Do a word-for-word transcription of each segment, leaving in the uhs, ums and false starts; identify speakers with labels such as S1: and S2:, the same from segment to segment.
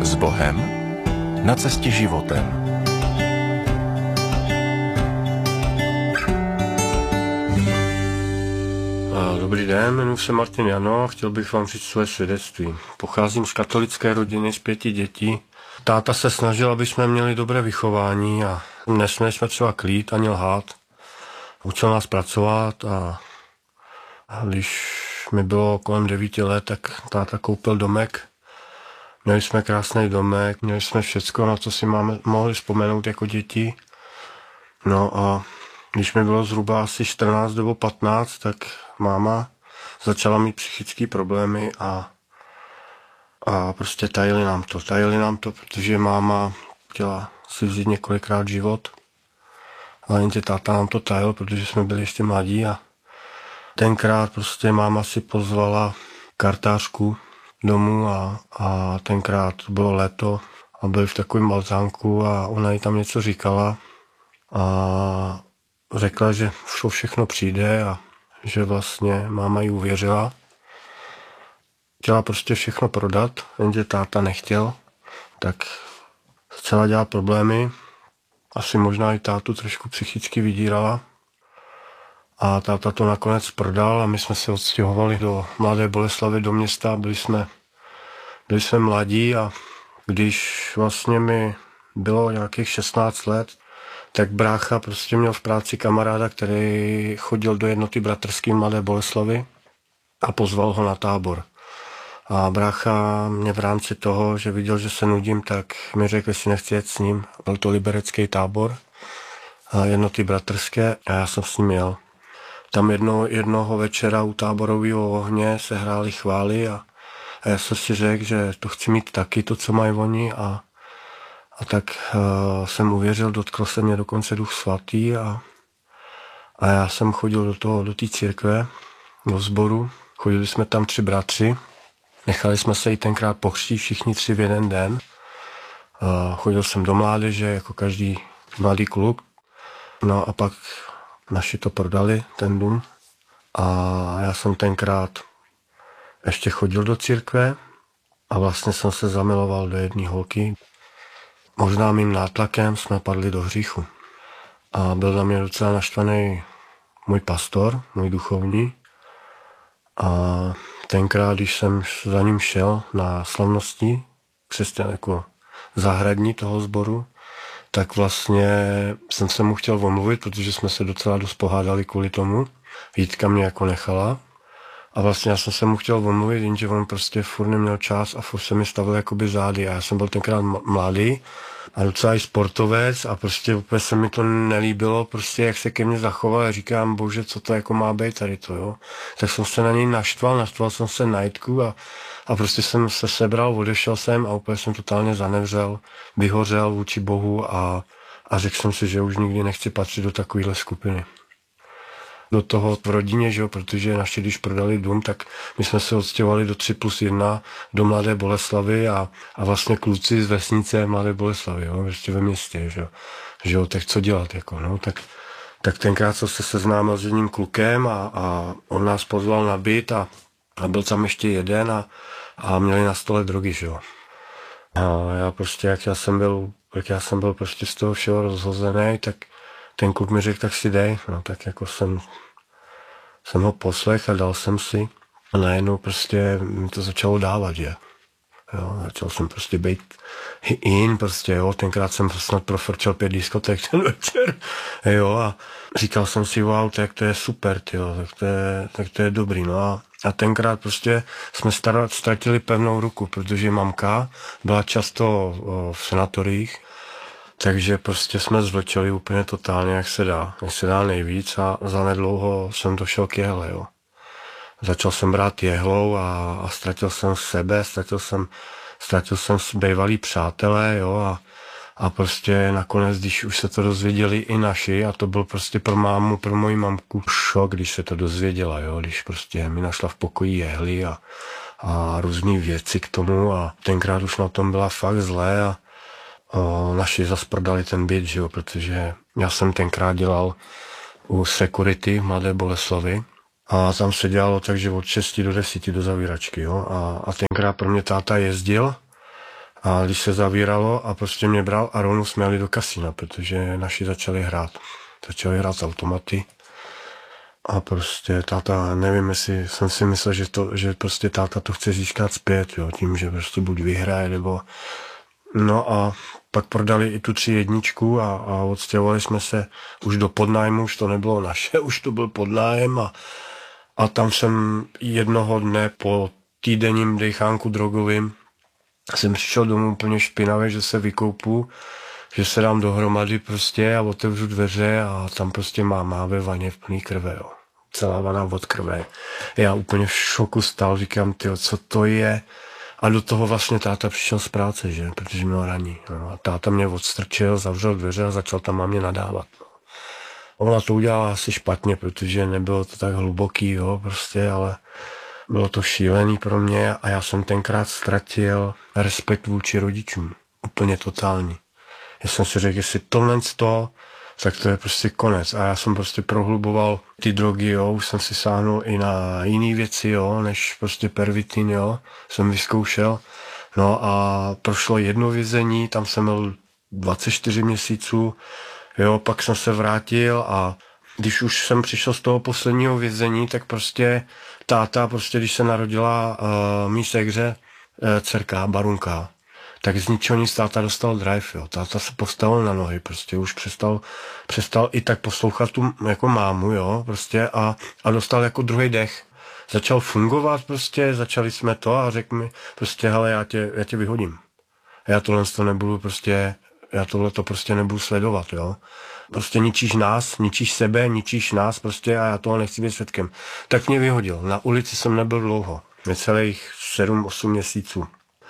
S1: S Bohem na cestě životem.
S2: Dobrý den, jmenuji se Martin Jano a chtěl bych vám říct své svědectví. Pocházím z katolické rodiny z pěti dětí. Táta se snažil, aby jsme měli dobré vychování a nesměli jsme třeba klít ani lhát. Učil nás pracovat a, a když mi bylo kolem devíti let, tak táta koupil domek. Měli jsme krásný domek, měli jsme všecko, na co si máme, mohli vzpomenout jako děti. No a když mi bylo zhruba asi čtrnáct nebo patnáct, tak máma začala mít psychické problémy a, a prostě tajili nám to. Tajili nám to, protože máma chtěla si vzít několikrát život. Ale jenže táta nám to tajil, protože jsme byli ještě mladí a tenkrát prostě máma si pozvala kartářku domů a, a tenkrát bylo léto a byli v takovém balzánku a ona jí tam něco říkala a řekla, že to všechno přijde a že vlastně máma jí uvěřila. Chtěla prostě všechno prodat, jenže táta nechtěl, tak začala dělat problémy. Asi možná i tátu trošku psychicky vydírala. A táta to nakonec prodal a my jsme se odstěhovali do Mladé Boleslavi, do města. Byli jsme, byli jsme mladí a když vlastně mi bylo nějakých šestnáct let, tak brácha prostě měl v práci kamaráda, který chodil do jednoty bratrské Mladé Boleslavy a pozval ho na tábor. A brácha mě v rámci toho, že viděl, že se nudím, tak mi řekl, jestli nechci jet s ním. Byl to liberecký tábor, a jednoty bratrské a já jsem s ním jel. Tam jedno, jednoho večera u táborového ohně se hrály chvály a, a já jsem si řekl, že to chci mít taky, to, co mají oni a A tak uh, jsem uvěřil, dotkl se mě dokonce Duch Svatý a, a já jsem chodil do toho, do té církve, do sboru. Chodili jsme tam tři bratři, nechali jsme se i tenkrát pokřtít všichni tři v jeden den. Uh, chodil jsem do mládeže, jako každý mladý kluk. No a pak naši to prodali, ten dům. A já jsem tenkrát ještě chodil do církve a vlastně jsem se zamiloval do jedné holky. Možná mým nátlakem jsme padli do hříchu. A byl na mě docela naštvaný můj pastor, můj duchovní. A tenkrát, když jsem za ním šel na slavnosti, křesťan jako zahradní toho sboru, tak vlastně jsem se mu chtěl omluvit, protože jsme se docela dost pohádali kvůli tomu. Jitka mě jako nechala. A vlastně já jsem se mu chtěl omluvit, jenže on prostě furt neměl čas a furt se mi stavil jakoby zády. A já jsem byl tenkrát mladý a docela i sportovec a prostě úplně se mi to nelíbilo, prostě jak se ke mně zachoval a říkám, bože, co to jako má být tady to, jo. Tak jsem se na něj naštval, naštval jsem se na Jitku a, a prostě jsem se sebral, odešel jsem a úplně jsem totálně zanevřel, vyhořel vůči Bohu a, a řekl jsem si, že už nikdy nechci patřit do takovéhle skupiny. Do toho v rodině, že jo, protože naši, když prodali dům, tak my jsme se odstěhovali do tři plus jedna do Mladé Boleslavy a, a vlastně kluci z vesnice Mladé Boleslavy, jo, ještě ve městě, že jo, že jo, tak co dělat, jako, no, tak, tak tenkrát jsem se seznámil s jedním klukem a, a on nás pozval na byt a, a byl tam ještě jeden a, a měli na stole drogy, že jo. A já prostě, jak já jsem byl, jak já jsem byl prostě z toho všeho rozhozený, tak ten kluk mi řekl, tak si dej, no tak jako jsem, jsem ho poslech a dal jsem si a najednou prostě mi to začalo dávat, že jo, začal jsem prostě být in, prostě jo, tenkrát jsem snad profrčel pět diskotek ten večer, jo, a říkal jsem si, wow, tak to je super, tyjo, tak to je, tak to je dobrý, no a, a tenkrát prostě jsme starat, ztratili pevnou ruku, protože mamka byla často o, v sanatoriích. Takže prostě jsme zvlčeli úplně totálně, jak se dá, jak se dá nejvíc a zanedlouho jsem došel k jehle, jo. Začal jsem brát jehlou a, a ztratil jsem sebe, ztratil jsem, ztratil jsem bývalý přátelé, jo, a, a prostě nakonec, když už se to dozvěděli i naši, a to byl prostě pro mámu, pro moji mamku šok, když se to dozvěděla, jo, když prostě mi našla v pokoji jehly a, a různý věci k tomu a tenkrát už na tom byla fakt zlé a O, naši zas prodali ten byt, že jo, protože já jsem tenkrát dělal u security v Mladé Boleslavi a tam se dělalo tak, že od šesti do deseti do zavíračky, jo, a, a tenkrát pro mě táta jezdil A když se zavíralo a prostě mě bral a rovnou jsme jeli do kasína, protože naši začali hrát. Začali hrát automaty. A prostě táta, nevím, jestli jsem si myslel, že, to, že prostě táta to chce získat zpět, jo, tím, že prostě buď vyhraje, nebo... No a pak prodali i tu tři jedničku a, a odstěhovali jsme se už do podnájmu, už to nebylo naše, už to byl podnájem a, a tam jsem jednoho dne po týdenním dejchánku drogovým jsem přišel domů úplně špinavě, že se vykoupu, že se dám dohromady prostě a otevřu dveře a tam prostě máma ve vaně v plný krve, jo. Celá vana od krve. Já úplně v šoku stál, říkám, tyjo, co to je? A do toho vlastně táta přišel z práce, že? Protože měl raní. No. A táta mě odstrčil, zavřel dveře a začal tam mámě nadávat. No. Ona to udělala asi špatně, protože nebylo to tak hluboký, jo, prostě, ale bylo to šílený pro mě a já jsem tenkrát ztratil respekt vůči rodičům. Úplně totální. Já jsem si řekl, jestli tohle to, tak to je prostě konec. A já jsem prostě prohluboval ty drogy, jo, už jsem si sáhnul i na jiné věci, jo, než prostě pervitin, jo, jsem vyzkoušel. No a prošlo jedno vězení, tam jsem byl dvacet čtyři měsíců, jo, pak jsem se vrátil a když už jsem přišel z toho posledního vězení, tak prostě táta, prostě když se narodila uh, mý segře, uh, dcerka, Barunka, tak z ničeho nic táta dostal drive, jo. Táta se postavil na nohy, prostě už přestal, přestal i tak poslouchat tu jako mámu, jo, prostě a, a dostal jako druhý dech. Začal fungovat prostě, začali jsme to a řekl mi prostě, hele, já tě, já tě vyhodím. Já tohle to nebudu prostě, já tohle to prostě nebudu sledovat, jo. Prostě ničíš nás, ničíš sebe, ničíš nás prostě a já toho nechci být svědkem. Tak mě vyhodil. Na ulici jsem nebyl dlouho, necelých sedm osm měsíců.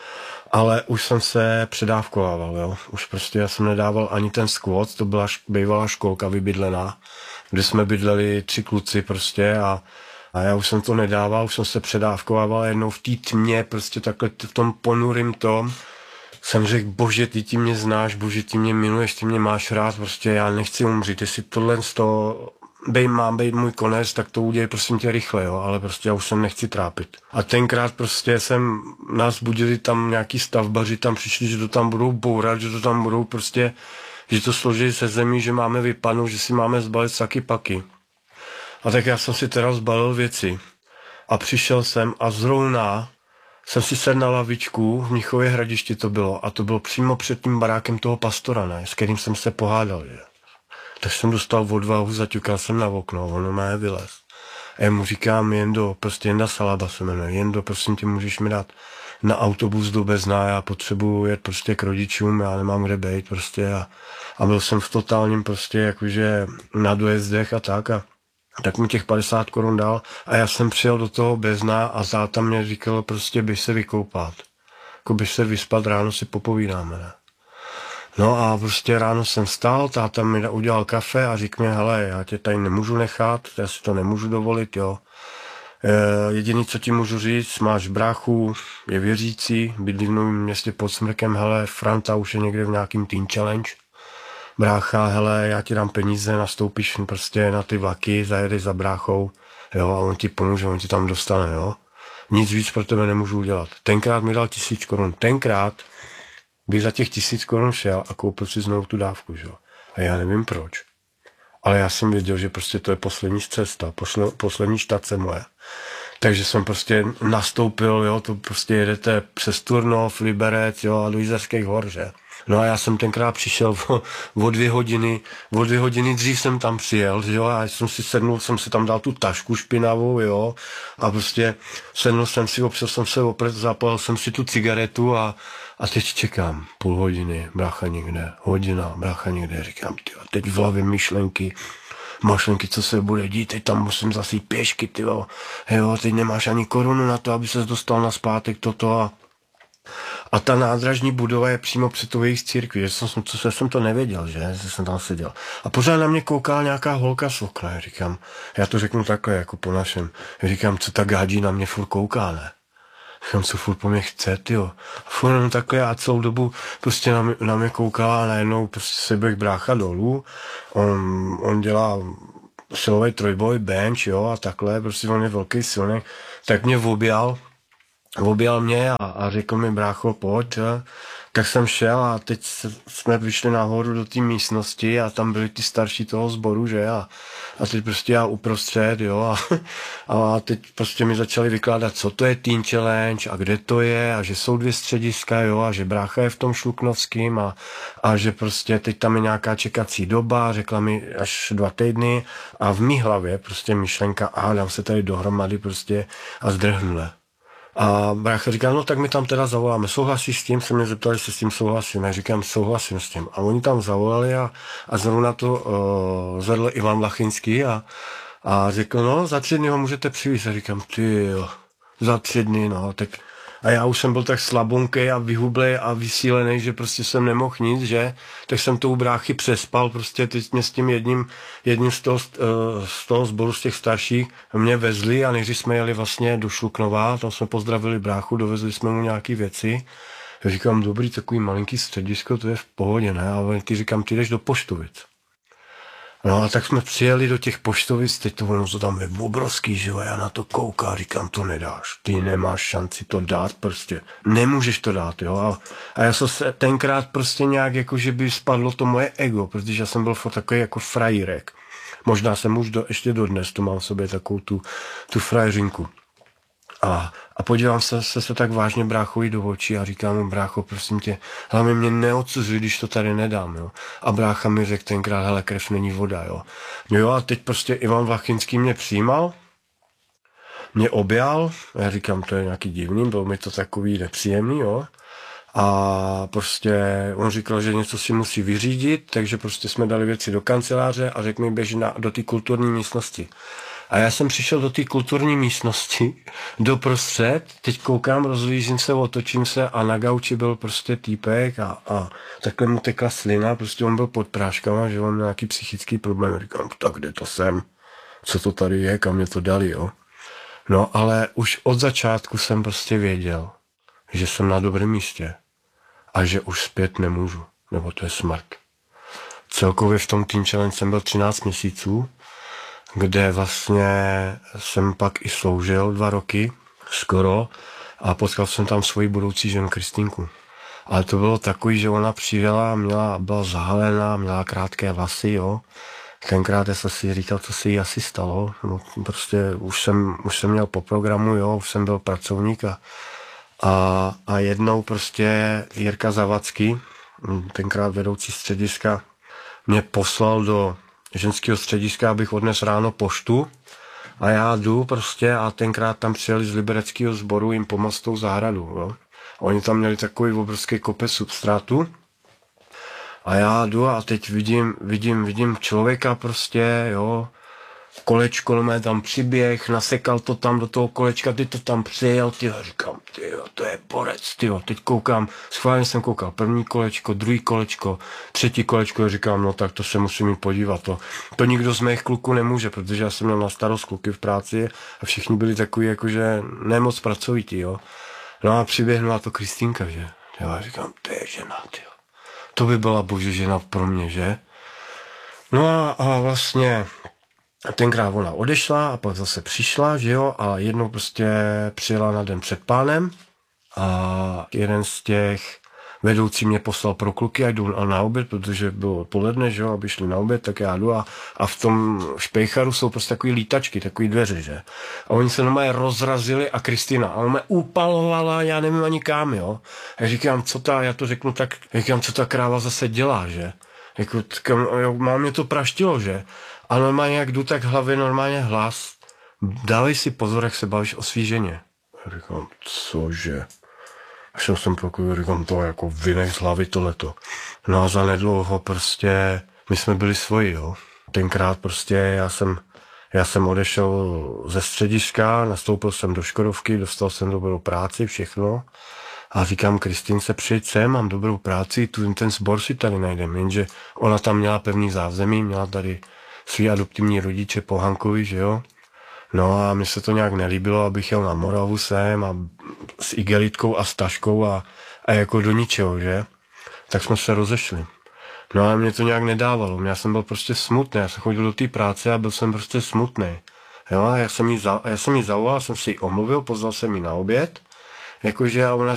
S2: Ale už jsem se předávkovával, jo. Už prostě já jsem nedával ani ten squat, to byla bývalá školka vybydlená, kde jsme bydleli tři kluci prostě a, a já už jsem to nedával, už jsem se předávkovával jednou v té tmě, prostě takhle v tom ponurým tom. Jsem řekl, bože, ty ti mě znáš, bože, ty mě miluješ, ty mě máš rád, prostě já nechci umřít, jestli tohle z toho bej, má být můj konec, tak to udělej prosím tě rychle, jo, ale prostě já už jsem nechci trápit. A tenkrát prostě jsem, nás budili tam nějaký stavbaři, tam přišli, že to tam budou bourat, že to tam budou prostě, že to složí se zemí, že máme vypadnout, že si máme zbalit saky paky. A tak já jsem si teda zbalil věci a přišel jsem a zrovna jsem si sedl na lavičku, v Mnichově Hradišti to bylo, a to bylo přímo před tím barákem toho pastora, ne, s kterým jsem se pohádal, že. Tak jsem dostal odvahu, zaťukal jsem na okno, ono má vylez. A já mu říkám, Jendo, prostě Jenda Salaba se jmenuje, Jendo, prosím tě, můžeš mi dát na autobus do Bezna, já potřebuji jet prostě k rodičům, já nemám kde bejt prostě a, a byl jsem v totálním prostě jakože na dojezdech a tak a tak mi těch padesát korun dal a já jsem přijel do toho Bezna a táta mě říkal prostě běž se vykoupat, jako běž se vyspat, ráno si popovídáme, ne? No a prostě ráno jsem vstal, táta mi udělal kafe a říkal mi, hele, já tě tady nemůžu nechat, já si to nemůžu dovolit, jo. E, jediný, co ti můžu říct, máš bráchu, je věřící, bydlí v Novém Městě pod Smrkem, hele, Franta už je někde v nějakým Teen Challenge. Brácha, hele, já ti dám peníze, nastoupíš prostě na ty vlaky, zajedeš za bráchou, jo, a on ti pomůže, on ti tam dostane, jo. Nic víc pro tebe nemůžu udělat. Tenkrát mi dal tisíc korun, tenkrát bych za těch tisíc korun šel a koupil si znovu tu dávku, že? A já nevím proč. Ale já jsem věděl, že prostě to je poslední cesta, posle, poslední štace moje. Takže jsem prostě nastoupil, jo, to prostě jedete přes Turnov, Liberec, jo, a do Jizerských hor, že? No a já jsem tenkrát přišel o, o dvě hodiny, o dvě hodiny dřív jsem tam přijel, že jo, a jsem si sednul, jsem si tam dal tu tašku špinavou, jo, a prostě sednul jsem si, opřel jsem se opřed, zapalil jsem si tu cigaretu a A teď čekám půl hodiny, brácha někde, hodina, brácha někde, říkám, tyjo, teď v hlavě myšlenky, myšlenky, co se bude dít, teď tam musím zase jít pěšky, tyjo, jo, teď nemáš ani korunu na to, aby ses dostal na zpátek toto a, a ta nádražní budova je přímo před tou jejich církví, že jsem, co jsem to nevěděl, že, že jsem tam seděl. A pořád na mě koukala nějaká holka z okna, já říkám, já to řeknu takhle, jako po našem, já říkám, co ta gádí na mě furt kouká, ne? Říkám, co furt po mě chce, tyjo. A furt jenom takhle a celou dobu prostě na mě, na mě koukala a najednou prostě se běh brácha dolů. On, on dělá silový trojboj, bench, jo, a takhle, prostě on je velký silný. Tak mě objal, objal mě a, a řekl mi, brácho, pojď, Tak jsem šel a teď jsme vyšli nahoru do té místnosti a tam byli ty starší toho sboru, že? A, a teď prostě já uprostřed, jo, a, a teď prostě mi začali vykládat, co to je Teen Challenge a kde to je a že jsou dvě střediska, jo, a že brácha je v tom Šluknovským a, a že prostě teď tam je nějaká čekací doba, řekla mi až dva týdny a v mý hlavě prostě myšlenka, a dám se tady dohromady prostě a zdrhnule. A brácha říkal, no tak my tam teda zavoláme, souhlasíš s tím? Se mě zeptali, jestli s tím souhlasím. Já říkám, souhlasím s tím. A oni tam zavolali a, a zrovna to uh, zvedl Ivan Lachinský a, a řekl, no za tři dny ho můžete přivést. A říkám, ty jo, za tři dny, no, tak... A já už jsem byl tak slabonkej a vyhublej a vysílený, že prostě jsem nemohl nic, že? Tak jsem to u bráchy přespal, prostě teď mě s tím jedním, jedním z toho, z toho sboru z těch starších mě vezli a než jsme jeli vlastně do Šluknova, tam jsme pozdravili bráchu, dovezli jsme mu nějaký věci. Já říkám, dobrý, takový malinký středisko, to je v pohodě, ne? A ty říkám, ty jdeš do Poštovic. No a tak jsme přijeli do těch Poštovic, teď to ono to tam je obrovský, že jo, já na to koukám, říkám, to nedáš, ty nemáš šanci to dát prostě, nemůžeš to dát, jo, a, a já jsem se tenkrát prostě nějak, jako že by spadlo to moje ego, protože já jsem byl fakt takový jako frajírek, možná jsem už do, ještě dodnes, to mám v sobě takovou tu, tu frajeřinku. A, a podívám se, se, se tak vážně bráchovi do očí a říkám mu, brácho, prosím tě, hlavně mě neodsuzuj, když to tady nedám, jo. A brácha mi řekl tenkrát, hele, krev není voda, jo. Jo a teď prostě Ivan Vlachinský mě přijímal, mě objal, já říkám, to je nějaký divný, bylo mi to takový nepříjemný, jo. A prostě on říkal, že něco si musí vyřídit, takže prostě jsme dali věci do kanceláře a řekl mi, běž na, do té kulturní místnosti. A já jsem přišel do té kulturní místnosti, doprostřed, teď koukám, rozlížím se, otočím se a na gauči byl prostě týpek a, a takhle mu tekla slina, prostě on byl pod práškama, že on měl nějaký psychický problém. Říkám, tak kde to jsem? Co to tady je? Kam mě to dali, jo? No, ale už od začátku jsem prostě věděl, že jsem na dobrém místě a že už zpět nemůžu, nebo to je smrt. Celkově v tom Teen Challenge jsem byl třináct měsíců, kde vlastně jsem pak i sloužil dva roky, skoro, a potkal jsem tam svoji budoucí ženu Kristýnku. Ale to bylo takový, že ona přijela, měla, byla zahalená, měla krátké vlasy, jo. Tenkrát jsem si říkal, co se jí asi stalo. No, prostě už jsem, už jsem měl po programu, jo, už jsem byl pracovník a, a, a jednou prostě Jirka Zavacký, tenkrát vedoucí střediska, mě poslal do ženského střediska, abych odnes ráno poštu a já jdu prostě a tenkrát tam přijeli z libereckého sboru jim pomoct tou zahradu, jo. A oni tam měli takový obrovský kopec substrátu a já jdu a teď vidím, vidím, vidím člověka prostě, jo, kolečko, mé tam přiběh, nasekal to tam do toho kolečka, ty to tam přijel, ty říkám, ty to je borec, ty teď koukám, schválně jsem koukal, první kolečko, druhý kolečko, třetí kolečko, říkám, no tak to se musím jít podívat, to, to nikdo z mých kluků nemůže, protože já jsem měl na starost kluky v práci a všichni byli takový, jakože nemoc pracovití, jo. No a přiběhnu a to Kristýnka, že, já říkám, to je žena, ty to by byla bože žena pro mě, že. No a, a vlastně tenkrát ona odešla a pak zase přišla, že jo, a jednou prostě přijela na den před pánem a jeden z těch vedoucí mě poslal pro kluky a jdu na oběd, protože bylo odpoledne, že jo, aby šli na oběd, tak já jdu a, a v tom špejcharu jsou prostě takový lítačky, takový dveře, že. A oni se normálně rozrazili a Kristýna, a ona mě upalovala, já nevím ani kam, jo. Já říkám, co ta, já to řeknu tak, říkám, co ta kráva zase dělá, že. Jako, kam, mám mě to praštilo, že. A normálně, jak jdu, tak v hlavě normálně hlas, dávej si pozor, jak se bavíš o svý ženě. Já říkám, cože? A šel jsem pokud říkám, to jako vynech z hlavy tohleto. No a zanedlouho prostě, my jsme byli svoji, jo. Tenkrát prostě já jsem, já jsem odešel ze střediska, nastoupil jsem do Škodovky, dostal jsem dobrou práci, všechno. A říkám Kristýnce, přijď sem, mám dobrou práci, tu ten sbor si tady najdem, jenže ona tam měla pevný zázemí, měla tady svý adoptivní rodiče po Hankovi, že jo. No a mi se to nějak nelíbilo, abych jel na Moravu sem a s igelitkou a s taškou a, a jako do ničeho, že. Tak jsme se rozešli. No ale mě to nějak nedávalo, já jsem byl prostě smutný, já jsem chodil do té práce a byl jsem prostě smutný. Jo, a já jsem jí, za, já jsem jí zavolal, jsem si ji omluvil, pozval jsem ji na oběd, jakože a ona